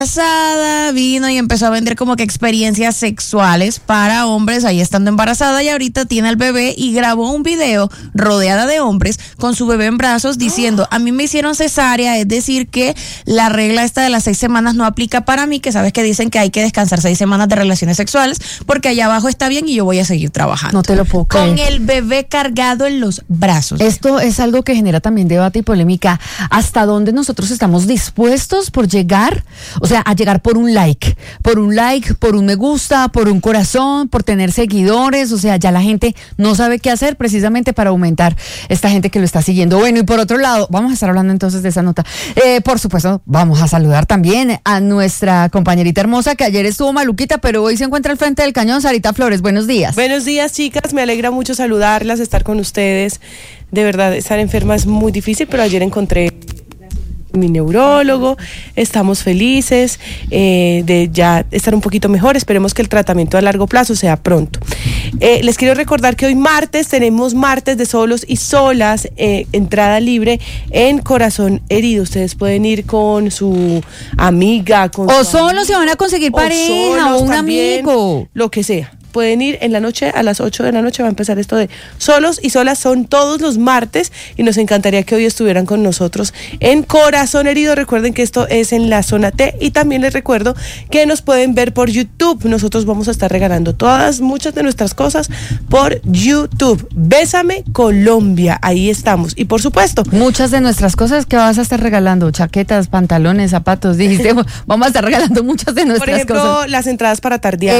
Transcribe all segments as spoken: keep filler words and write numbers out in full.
embarazada, vino y empezó a vender como que experiencias sexuales para hombres ahí estando embarazada, y ahorita tiene al bebé y grabó un video rodeada de hombres con su bebé en brazos diciendo: a mí me hicieron cesárea, es decir que la regla esta de las seis semanas no aplica para mí, que sabes que dicen que hay que descansar seis semanas de relaciones sexuales porque allá abajo está bien y yo voy a seguir trabajando. No te lo puedo creer. Con el bebé cargado en los brazos. Esto es algo que genera también debate y polémica. ¿Hasta dónde nosotros estamos dispuestos por llegar? O sea, a llegar por un like, por un like, por un me gusta, por un corazón, por tener seguidores. O sea, ya la gente no sabe qué hacer precisamente para aumentar esta gente que lo está siguiendo. Bueno, y por otro lado, vamos a estar hablando entonces de esa nota. Eh, por supuesto, vamos a saludar también a nuestra compañerita hermosa que ayer estuvo maluquita, pero hoy se encuentra al frente del cañón, Sarita Flores. Buenos días. Buenos días, chicas. Me alegra mucho saludarlas, estar con ustedes. De verdad, estar enferma es muy difícil, pero ayer encontré mi neurólogo, estamos felices eh, de ya estar un poquito mejor. Esperemos que el tratamiento a largo plazo sea pronto. Eh, les quiero recordar que hoy martes tenemos martes de solos y solas, eh, entrada libre en Corazón Herido. Ustedes pueden ir con su amiga, con o su solo se van a conseguir pareja o un también, amigo, lo que sea. Pueden ir en la noche, a las ocho de la noche va a empezar esto de solos y solas, son todos los martes y nos encantaría que hoy estuvieran con nosotros en Corazón Herido. Recuerden que esto es en la zona T y también les recuerdo que nos pueden ver por YouTube. Nosotros vamos a estar regalando todas, muchas de nuestras cosas por YouTube. Bésame Colombia, ahí estamos. Y por supuesto, muchas de nuestras cosas que vas a estar regalando, chaquetas, pantalones, zapatos, dijiste, vamos a estar regalando muchas de nuestras por ejemplo, cosas. Por ejemplo, las entradas para tardear.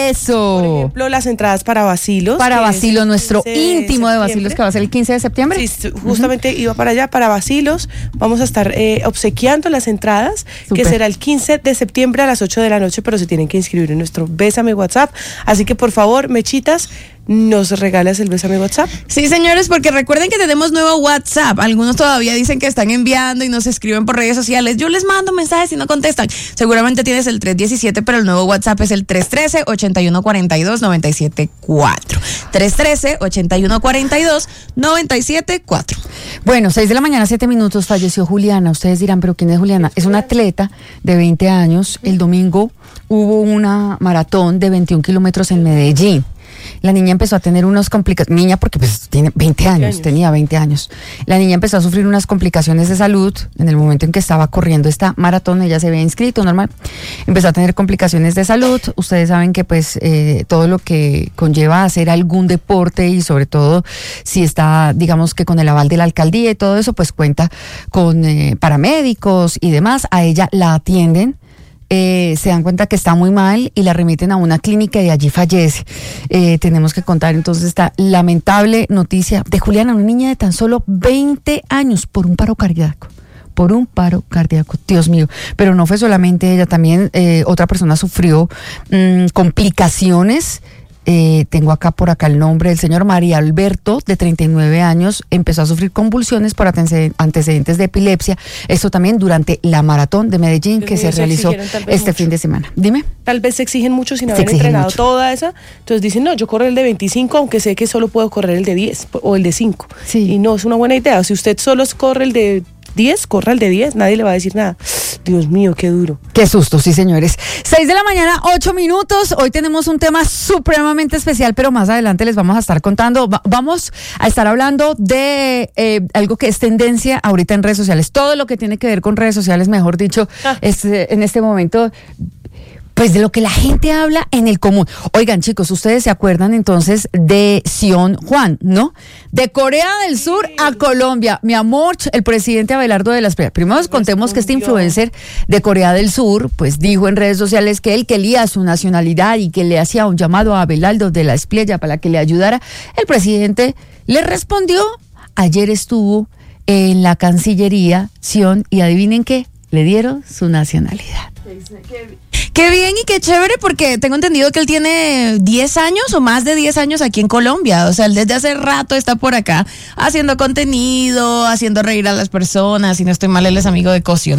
Eso. Por ejemplo, las entradas para Bacilos. Para Bacilos, nuestro íntimo de Bacilos, que va a ser el quince de septiembre. Sí, justamente uh-huh. iba para allá, para Bacilos. Vamos a estar eh, obsequiando las entradas, Super. que será el quince de septiembre a las ocho de la noche, pero se tienen que inscribir en nuestro Bésame WhatsApp. Así que, por favor, Mechitas, ¿nos regalas el Bésame WhatsApp? Sí, señores, porque recuerden que tenemos nuevo WhatsApp. Algunos todavía dicen que están enviando y nos escriben por redes sociales. Yo les mando mensajes y no contestan. Seguramente tienes el tres diecisiete, pero el nuevo WhatsApp es el tres trece, ochenta y uno cuarenta y dos, noventa y siete cuatro. tres trece, ochenta y uno cuarenta y dos, noventa y siete cuatro. Bueno, seis de la mañana, siete minutos, falleció Juliana. Ustedes dirán, ¿pero quién es Juliana? Es una atleta de veinte años. El domingo hubo una maratón de veintiún kilómetros en Medellín. La niña empezó a tener unas complicaciones, niña porque pues tiene veinte años, tenía veinte años. La niña empezó a sufrir unas complicaciones de salud en el momento en que estaba corriendo esta maratón. Ella se había inscrito normal, empezó a tener complicaciones de salud. Ustedes saben que pues eh, todo lo que conlleva hacer algún deporte y sobre todo si está, digamos que con el aval de la alcaldía y todo eso, pues cuenta con eh, paramédicos y demás. A ella la atienden. Eh, se dan cuenta que está muy mal y la remiten a una clínica y allí fallece. Eh, tenemos que contar entonces esta lamentable noticia de Juliana, una niña de tan solo veinte años, por un paro cardíaco. Por un paro cardíaco, Dios mío. Pero no fue solamente ella, también eh, otra persona sufrió mmm, complicaciones. Eh, tengo acá por acá el nombre del señor María Alberto, de treinta y nueve años, empezó a sufrir convulsiones por antecedentes de epilepsia. Esto también durante la maratón de Medellín Dios que mío, se realizó este mucho. fin de semana. Dime. Tal vez se exigen mucho sin haber entrenado mucho. toda esa. Entonces dicen, no, yo corro el de veinticinco, aunque sé que solo puedo correr el de diez o el de cinco. Sí. Y no, es una buena idea. Si usted solo corre el de diez, corra el de diez, nadie le va a decir nada. Dios mío, qué duro. Qué susto, sí, señores. seis de la mañana, ocho minutos. Hoy tenemos un tema supremamente especial, pero más adelante les vamos a estar contando. Va- vamos a estar hablando de eh, algo que es tendencia ahorita en redes sociales. Todo lo que tiene que ver con redes sociales, mejor dicho, ah. es, eh, en este momento... Pues de lo que la gente habla en el común. Oigan, chicos, ustedes se acuerdan entonces de Sion Juan, ¿no? De Corea del Sur a Colombia. Mi amor, el presidente Abelardo de las Playas. Primero contemos que este influencer de Corea del Sur, pues dijo en redes sociales que él quería su nacionalidad y que le hacía un llamado a Abelardo de las Playas para que le ayudara. El presidente le respondió. Ayer estuvo en la Cancillería Sion y adivinen qué, le dieron su nacionalidad. Qué bien y qué chévere, porque tengo entendido que él tiene diez años o más de diez años aquí en Colombia. O sea, él desde hace rato está por acá haciendo contenido, haciendo reír a las personas. Si no estoy mal, él es amigo de Cosio, ¿no?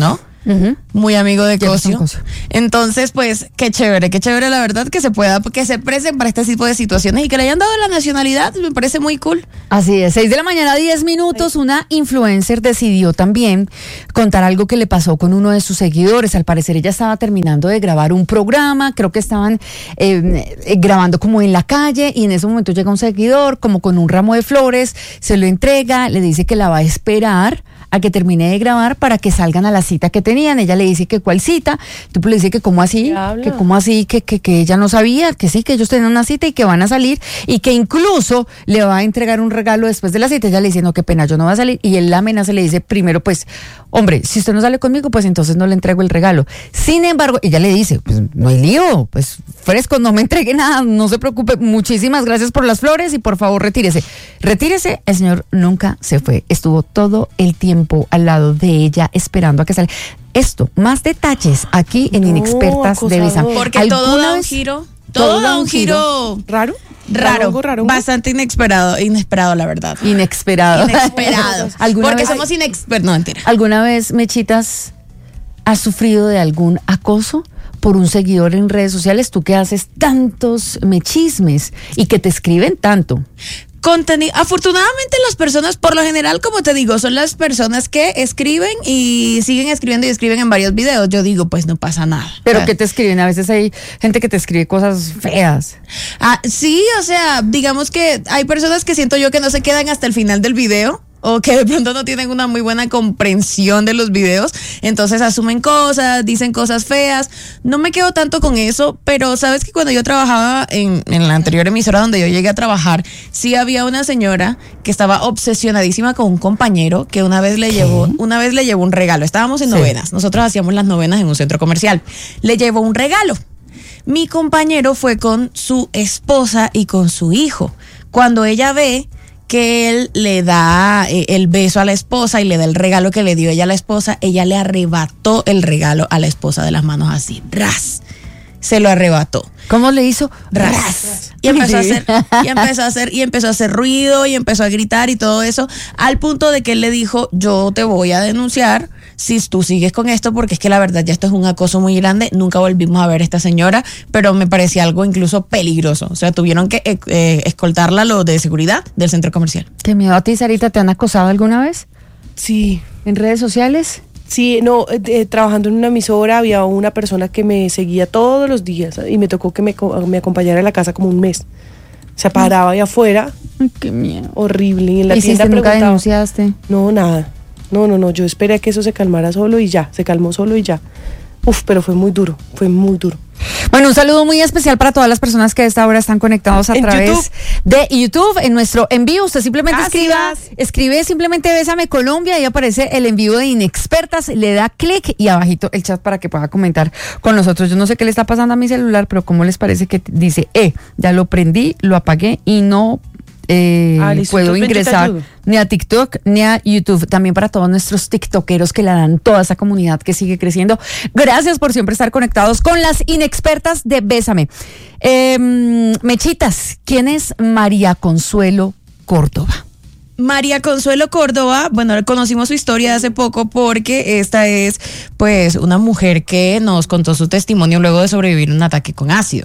Ujú. muy amigo de Jefferson Cosio. Cosio. Entonces, pues, qué chévere, qué chévere la verdad que se pueda, que se presten para este tipo de situaciones y que le hayan dado la nacionalidad, me parece muy cool. Así es, seis de la mañana, diez minutos, una influencer decidió también contar algo que le pasó con uno de sus seguidores. Al parecer ella estaba terminando de grabar un programa, creo que estaban eh, eh, grabando como en la calle y en ese momento llega un seguidor como con un ramo de flores, se lo entrega, le dice que la va a esperar a que termine de grabar para que salgan a la cita que tenían. Ella le dice que cuál cita, tú le dice que cómo así, Diablo. que cómo así, que, que, que ella no sabía, que sí, que ellos tenían una cita y que van a salir y que incluso le va a entregar un regalo después de la cita. Ella le dice, no, qué pena, yo no voy a salir. Y él la amenaza, le dice, primero, pues, hombre, si usted no sale conmigo, pues entonces no le entrego el regalo. Sin embargo, ella le dice, pues no hay lío, pues fresco, no me entregue nada, no se preocupe, muchísimas gracias por las flores y por favor retírese. Retírese, el señor nunca se fue, estuvo todo el tiempo al lado de ella esperando a que salga. Esto, más detalles aquí en No, Inexpertas de acosador. Besame. Porque todo ¿Alguna da un vez- giro, todo da un giro ¿Raro? raro, Rarongo, rarongo. bastante inesperado, inesperado la verdad. Inesperado. Inesperado. ¿Alguna Porque vez- somos inexpertos, no, mentira. ¿Alguna vez, Mechitas, has sufrido de algún acoso por un seguidor en redes sociales? Tú que haces tantos mechismes y que te escriben tanto. Contenido. Afortunadamente las personas, por lo general, como te digo, son las personas que escriben y siguen escribiendo y escriben en varios videos. Yo digo, pues no pasa nada. Pero Ah, que te escriben, a veces hay gente que te escribe cosas feas. ah, sí, o sea, digamos que hay personas que siento yo que no se quedan hasta el final del video. O que de pronto no tienen una muy buena comprensión de los videos, entonces asumen cosas, dicen cosas feas. No me quedo tanto con eso, pero sabes que cuando yo trabajaba en, en la anterior emisora donde yo llegué a trabajar, sí había una señora que estaba obsesionadísima con un compañero que una vez le llevó, una vez le llevó un regalo. Estábamos en Sí. novenas, nosotros hacíamos las novenas en un centro comercial. Le llevó un regalo. Mi compañero fue con su esposa y con su hijo. Cuando ella ve que él le da eh, el beso a la esposa y le da el regalo que le dio ella a la esposa, ella le arrebató el regalo a la esposa de las manos así, ras, se lo arrebató. ¿Cómo le hizo? Ras. Y empezó a hacer, y empezó a hacer, y empezó a hacer ruido, y empezó a gritar y todo eso, al punto de que él le dijo, yo te voy a denunciar si tú sigues con esto, porque es que la verdad ya esto es un acoso muy grande. Nunca volvimos a ver a esta señora, pero me parecía algo incluso peligroso. O sea, tuvieron que eh, eh, escoltarla los de seguridad del centro comercial. ¿Qué miedo a ti, Sarita? ¿Te han acosado alguna vez? Sí. ¿En redes sociales? Sí, no, eh, eh, trabajando en una emisora había una persona que me seguía todos los días y me tocó que me, co- me acompañara a la casa como un mes. Se paraba ahí afuera, Ay, qué miedo. horrible, y en la ¿Y tienda si nunca preguntaba. denunciaste? No, nada. No, no, no, yo esperé a que eso se calmara solo y ya, se calmó solo y ya. Uf, pero fue muy duro, fue muy duro. Bueno, un saludo muy especial para todas las personas que a esta hora están conectados a En través YouTube. de YouTube, en nuestro envío. Usted simplemente Gracias. escriba, escribe simplemente Bésame Colombia y aparece el envío de Inexpertas, le da clic y abajito el chat para que pueda comentar con nosotros. Yo no sé qué le está pasando a mi celular, pero ¿cómo les parece que dice, eh, ya lo prendí, lo apagué y no eh, Ah, listo, puedo entonces ven, yo te ingresar ayudo. ni a TikTok ni a YouTube? También para todos nuestros tiktokeros que la dan, toda esa comunidad que sigue creciendo. Gracias por siempre estar conectados con las Inexpertas de Bésame. Eh, Mechitas, ¿quién es María Consuelo Córdoba? María Consuelo Córdoba, bueno, conocimos su historia hace poco porque esta es pues una mujer que nos contó su testimonio luego de sobrevivir un ataque con ácido.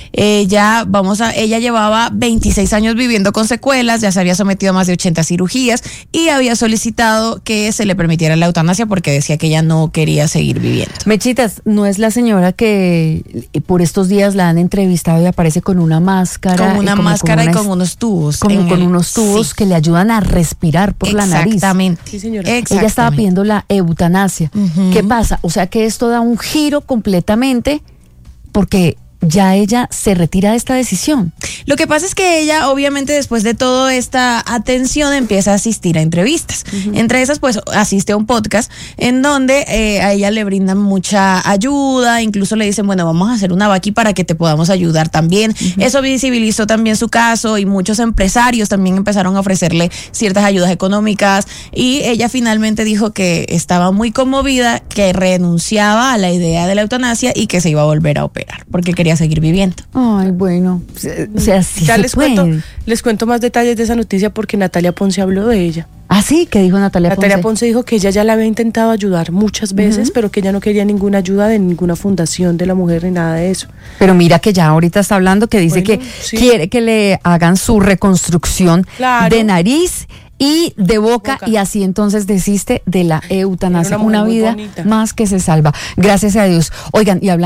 Ella, vamos a, ella llevaba veintiséis años viviendo con secuelas, ya se había sometido a más de ochenta cirugías y había solicitado que se le permitiera la eutanasia porque decía que ella no quería seguir viviendo. Mechitas, ¿no es la señora que por estos días la han entrevistado y aparece con una máscara? Con una y como máscara una y es- con unos tubos. Como en con el- unos tubos sí. que le ayudan a respirar por la nariz. Exactamente. Sí, señora. Ella estaba Exactamente. pidiendo la eutanasia. Ujú. ¿Qué pasa? O sea que esto da un giro completamente porque ya ella se retira de esta decisión. Lo que pasa es que ella, obviamente, después de toda esta atención, empieza a asistir a entrevistas. Uh-huh. Entre esas, pues, asiste a un podcast en donde eh, a ella le brindan mucha ayuda, incluso le dicen, bueno, vamos a hacer una vaqui para que te podamos ayudar también. Uh-huh. Eso visibilizó también su caso y muchos empresarios también empezaron a ofrecerle ciertas ayudas económicas y ella finalmente dijo que estaba muy conmovida, que renunciaba a la idea de la eutanasia y que se iba a volver a operar porque quería seguir viviendo. Ay, bueno, o sea, sea, sí ya se les puede. cuento, les cuento más detalles de esa noticia porque Natalia Ponce habló de ella. Ah, sí, ¿qué dijo Natalia Ponce? Natalia Ponce dijo que ella ya la había intentado ayudar muchas veces, Ujú. pero que ella no quería ninguna ayuda de ninguna fundación de la mujer ni nada de eso. Pero mira que ya ahorita está hablando que dice Bueno, que sí. quiere que le hagan su reconstrucción Claro. de nariz y de boca, Boca. y así entonces desiste de la eutanasia. Era una Una, mujer muy vida bonita. más que se salva. Gracias a Dios. Oigan, y hablando